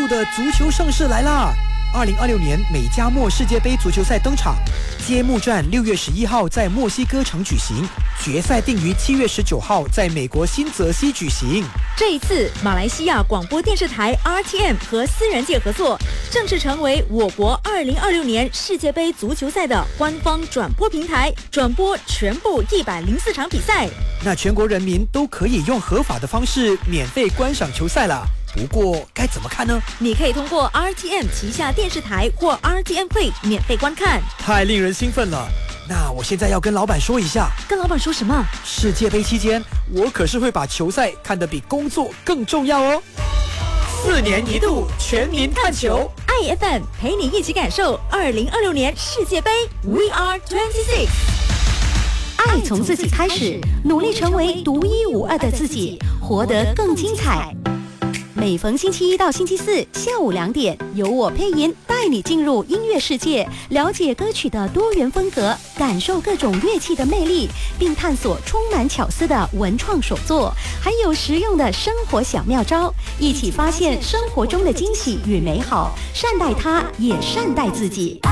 度的足球盛世来啦！2026年美加墨世界杯足球赛登场，揭幕战6月11号在墨西哥城举行，决赛定于7月19号在美国新泽西举行。 这一次，马来西亚广播电视台 RTM 和私人界合作，正式成为我国2026年世界杯足球赛的官方转播平台，转播全部104场比赛。 那全国人民都可以用合法的方式免费观赏球赛了。不过该怎么看呢？ 你可以通过 RTM 旗下电视台或 RTM Play 免费观看。 太令人兴奋了！那我现在要跟老板说一下。 跟老板说什么？ 世界杯期间，我可是会把球赛看得比工作更重要哦。4年一度全民看球 ，IFM 陪你一起感受2026年世界杯 We Are 26。 爱从自己开始，努力成为独一无二的自己，活得更精彩。每逢星期一到星期四下午2点，由我配音带你进入音乐世界，了解歌曲的多元风格，感受各种乐器的魅力，并探索充满巧思的文创手作，还有实用的生活小妙招，一起发现生活中的惊喜与美好，善待它，也善待自己。